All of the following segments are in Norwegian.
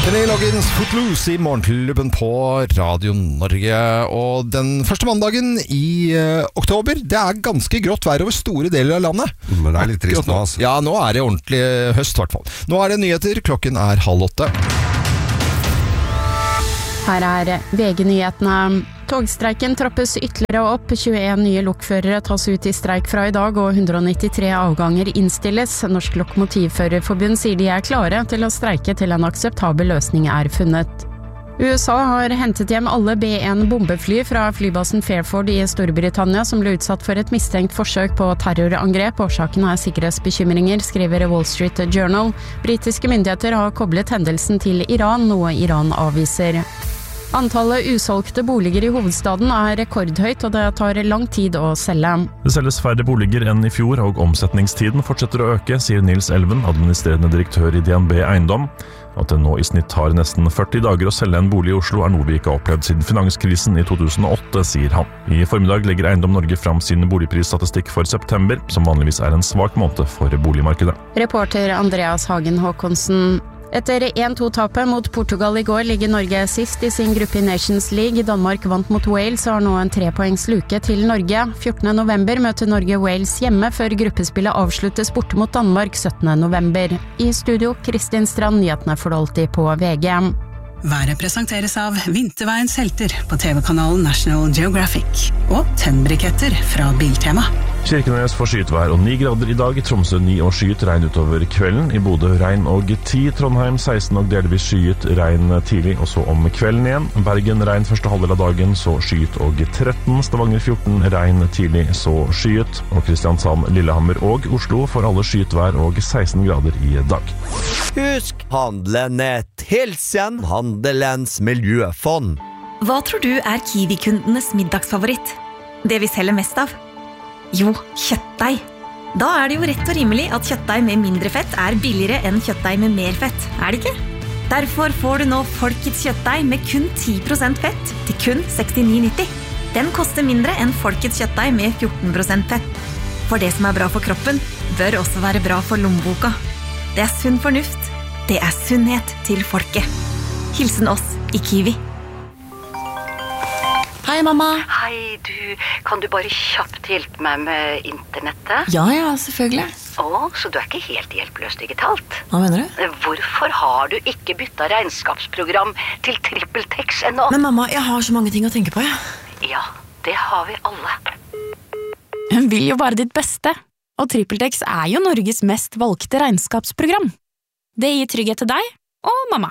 Kenny Loggins Footloose I morgenklubben på Radio Norge. Og den første mandagen I oktober, det ganske grått vær over store deler av landet. Men det litt trist nå, altså. Ja, nå det ordentlig høst I hvert fall. Nå det nyheter, klokken 7:30. Her VG-nyhetene. Togstreiken trappes ytterligere opp. 21 nye lokførere tas ut I streik fra I dag, og 193 avganger innstilles. Norsk Lokomotivførerforbund sier de klare til å streike til en akseptabel løsning funnet. USA har hentet hjem alle B-1 bombefly fra flybasen Fairford I Storbritannia, som ble utsatt for et mistenkt forsøk på terrorangrep. Årsaken sikkerhetsbekymringer, skriver Wall Street Journal. Britiske myndigheter har koblet hendelsen til Iran, noe Iran avviser. Antallet usolgte boliger I hovedstaden rekordhøyt, og det tar lang tid å selge. Det selges færre boliger enn I fjor, og omsetningstiden fortsetter å øke, sier Nils Elven, administrerende direktør I DNB Eiendom. At det nå I snitt tar nesten 40 dager å selge en bolig I Oslo noe vi ikke har opplevd siden finanskrisen I 2008, sier han. I formiddag legger Eiendom Norge fram sin boligprisstatistikk for september, som vanligvis en svak måned for boligmarkedet. Reporter Andreas Hagen Håkonsen. Etter 1-2-tapet mot Portugal I går ligger Norge sist I sin gruppe I Nations League. Danmark vant mot Wales og har nå en 3-poengs luke til Norge. 14. november møter Norge Wales hjemme før gruppespillet avsluttes borte mot Danmark 17. november. I studio, Kristin Strand, nyhetene får du alltid på VG. Været presenteres av Vinterveiens helter på TV-kanalen National Geographic og tennbriketter fra Biltema. Kirkenes får skytvær og 9 grader I dag. I Tromsø 9 og skyet, regn utover kvelden. I Bodø regn og 10. Trondheim 16 og delvis skyet, regn tidlig og så om kvelden igjen. Bergen regn første halvdel av dagen, så skyet og 13. Stavanger 14, regn tidlig, så skyet. Og Kristiansand, Lillehammer og Oslo får alle skytvær og 16 grader I dag. Husk Handlenett, hilsen Handelens miljøfond. Hva tror du Kiwi-kundenes middagsfavoritt? Det vi selger mest av? Jo, kjøttdeig. Da det jo rett og rimelig at kjøttdeig med mindre fett billigere enn kjøttdeig med mer fett, det ikke? Derfor får du nå Folkets kjøttdeig med kun 10% fett til kun 69,90. Den koster mindre enn Folkets kjøttdeig med 14% fett. For det som bra for kroppen, bør også være bra for lommeboka. Det sunn fornuft. Det sunnhet til folket. Hilsen oss I Kiwi. Hei, mamma. Hei, kan du bare kjapt hjelpe meg med internettet? Ja, selvfølgelig. Så du ikke helt hjelpeløs digitalt? Hva mener du? Hvorfor har du ikke byttet regnskapsprogram til TrippelTex ennå? Men mamma, jeg har så mange ting å tenke på, Ja, det har vi alle. Hun vil jo bare ditt beste, og TrippelTex jo Norges mest valgte regnskapsprogram. Det gir trygghet til deg og mamma.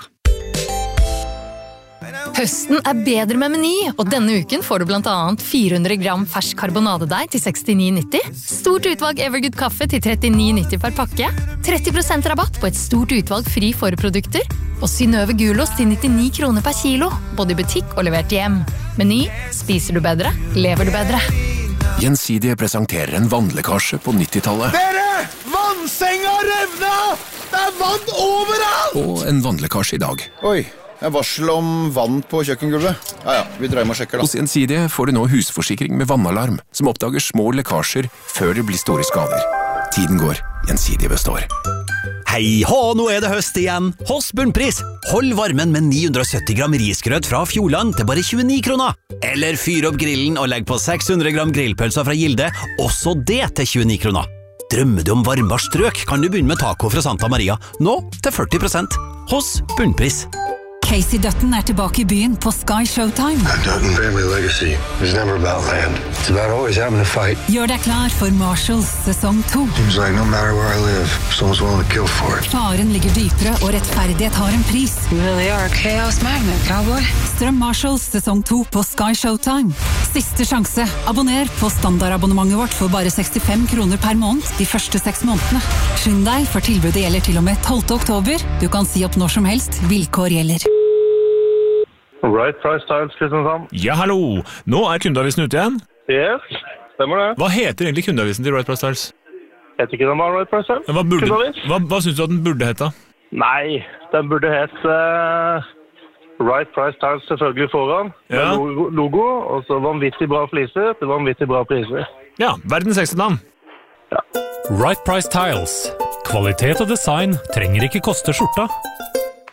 Høsten bedre med Meny, og denne uken får du blant annet 400 gram fersk karbonadedeig til 69,90, stort utvalg Evergood kaffe til 39,90 per pakke, 30% rabatt på et stort utvalg fri forprodukter, og Synnøve Gulost til 99 kroner per kilo, både I butikk og levert hjem. Meny, spiser du bedre, lever du bedre. Gjensidige presenterer en vannlekkasje på 90-tallet. Dere! Vannsenga revna! Det vann overalt! Og en vannlekkasje I dag. Oi. Varsel om vann på kjøkkengulvet. Ja, vi dreier med og sjekker da. Hos Gjensidige får du nå husforsikring med vannalarm, som oppdager små lekkasjer før det blir store skader. Tiden går, Gjensidige består. Hei, nå det høst igjen. Hos Bunnpris. Hold varmen med 970 gram risgrøt fra Fjordland til bare 29 kroner. Eller fyr opp grillen og legg på 600 gram grillpølser fra Gilde, også det til 29 kroner. Drømmer du om varmere strøk, kan du begynne med taco fra Santa Maria, nå til 40%. Hos Bunnpris. Casey Dutton tilbake I byen på Sky Showtime. Dutton family legacy is never about land. It's about always having to fight. Gjør deg klar for Marshalls sesong 2. Seems like no matter where I live, someone's willing to kill for it. Faren ligger dypere, og rettferdighet har en pris. You really are a chaos magnet, cowboy. Strøm Marshalls sesong 2 på Sky Showtime. Siste sjanse. Abonner på standardabonnementet vårt for bare 65 kroner per måned de første 6 månedene. Skynd deg, for tilbudet gjelder til og med 12. oktober. Du kan si opp når som helst. Vilkår gjelder. Right Price Tiles, Kristiansand. Ja, hallo! Nå kundeavisen ute igjen. Yes, stemmer det. Hva heter egentlig kundeavisen til Right Price Tiles? Heter ikke den bare Right Price Tiles? Hva synes du at den burde hete? Nei, den burde hete Right Price Tiles selvfølgelig foran. Ja. Med logo, og så vanvittig bra fliser til vanvittig bra priser. Ja, verdens ekste navn. Ja. Right Price Tiles. Kvalitet og design trenger ikke koste skjorta.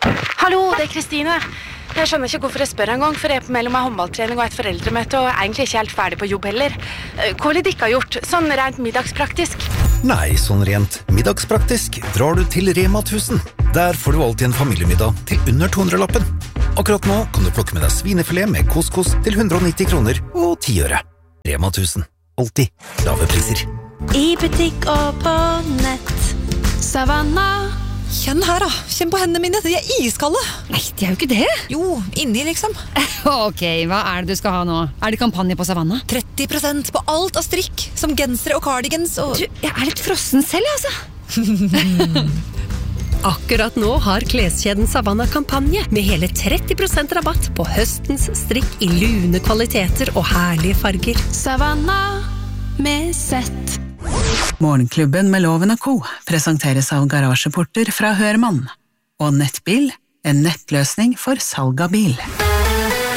Hallo, det Kristine. Jeg skjønner ikke hvorfor jeg spør en gang, for jeg er på mellom en håndballtrening og et foreldremøte, og egentlig ikke helt ferdig på jobb heller. Hva vil dere ha gjort, sånn rent middagspraktisk? Nei, sånn rent middagspraktisk drar du til Rema 1000. Der får du alltid en familiemiddag til under 200-lappen. Akkurat nå kan du plukke med deg svinefilet med couscous til 190 kroner og 10 øre. Rema 1000. Alltid lave priser. I butikk og på nett. Savanna. Kjenn her da, kjenn på hendene mine, de iskalde. Nei, de jo ikke det. Jo, inni liksom. Ok, hva det du skal ha nå? Det kampanje på Savanna? 30% på alt av strikk, som gensere og cardigans og... Du, jeg litt frossen selv, altså. Akkurat nå har kleskjeden Savanna kampanje med hele 30% rabatt på høstens strikk I lune kvaliteter og herlige farger. Savanna med sett. Morgenklubben med Loven og Co. presenteres av garasjeporter fra Hørmann og Nettbil, en nettløsning for salg av bil.